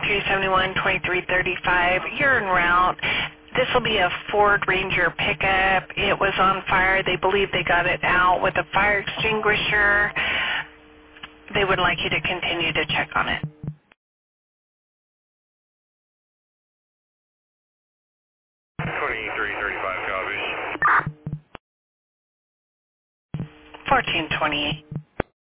371 2335. You're en route. This will be a Ford Ranger pickup. It was on fire. They believe they got it out with a fire extinguisher. They would like you to continue to check on it. 2335 copies. 1428.